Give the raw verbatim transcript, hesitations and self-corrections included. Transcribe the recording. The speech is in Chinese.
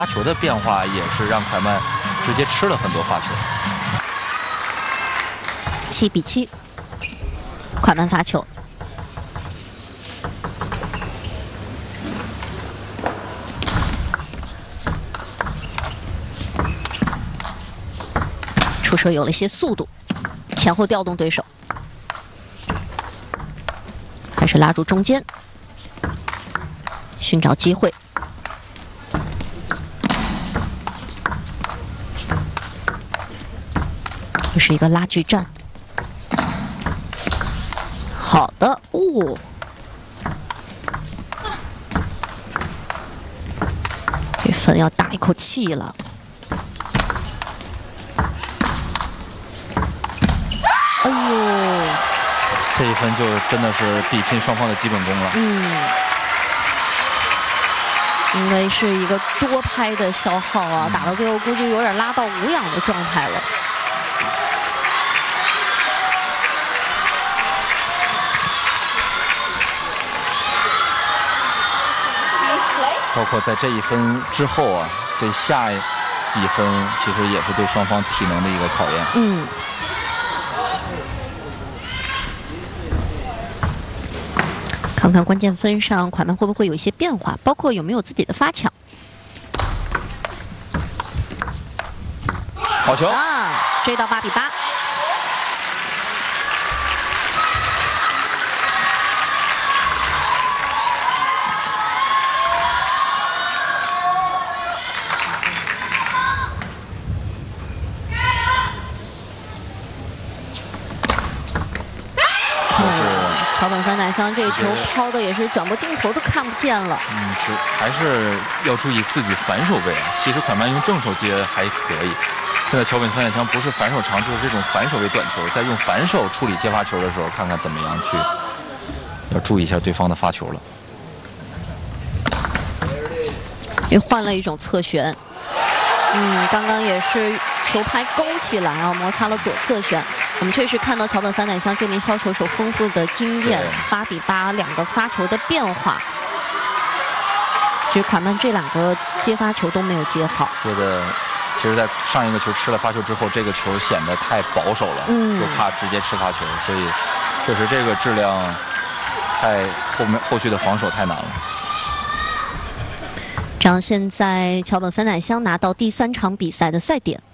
发球的变化也是让凯曼直接吃了很多发球。 七比七，快慢发球。出手有了些速度，前后调动对手，还是拉住中间，寻找机会。 这是一个拉锯战，好的哦，这分要打一口气了。哎呦， 这一分就真的是比拼双方的基本功了。 嗯，因为是一个多拍的消耗啊，打到最后估计有点拉到无氧的状态了。 包括在这一分之后啊，对下几分其实也是对双方体能的一个考验。 嗯。看看关键分上，快慢会不会有一些变化，包括有没有自己的发抢。 好球啊！追到八比八。 桥本帆乃香这球抛的也是转播镜头都看不见了。 嗯，是还是要注意自己反手位啊。其实快慢用正手接还可以，现在桥本帆乃香不是反手长，就是这种反手为短球，在用反手处理接发球的时候，看看怎么样去，要注意一下对方的发球了。 又换了一种侧旋，嗯，刚刚也是球拍勾起来啊，摩擦了左侧旋。 我们确实看到桥本帆乃香这名削球手丰富的经验，八比八两个发球的变化。其实快慢这两个接发球都没有接好， 接的，其实，在上一个球吃了发球之后，这个球显得太保守了，嗯，就怕直接吃发球，所以确实这个质量太后面后续的防守太难了。 这样，现在桥本帆乃香拿到第三场比赛的赛点。